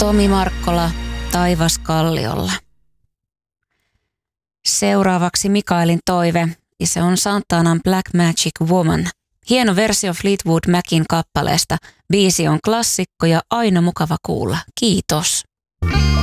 Tomi Markkola, Taivas kalliolla. Seuraavaksi Mikaelin toive, ja se on Santanan Black Magic Woman. Hieno versio Fleetwood Macin kappaleesta. Biisi on klassikko ja aina mukava kuulla. Kiitos.